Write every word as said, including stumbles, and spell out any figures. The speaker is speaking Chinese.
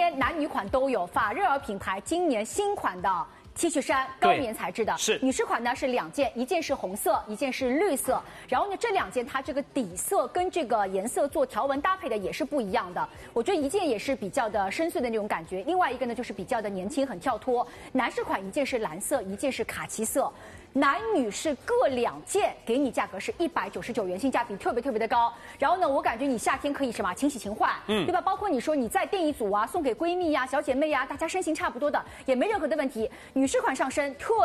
天男女款都有，法热尔品牌今年新款的 T 恤衫高棉材质的， 是女士款呢是两件，一件是红色，一件是绿色。然后呢，这两件它这个底色跟这个颜色做条纹搭配的也是不一样的。我觉得一件也是比较的深邃的那种感觉，另外一个呢就是比较的年轻，很跳脱。男士款一件是蓝色，一件是卡其色。 男女士各两件，给你价格是一百九十九元，性价比特别特别的高。然后呢，我感觉你夏天可以什么勤洗勤换，嗯，对吧？包括你说你再订一组啊，送给闺蜜呀、小姐妹呀，大家身形差不多的，也没任何的问题。女士款上身特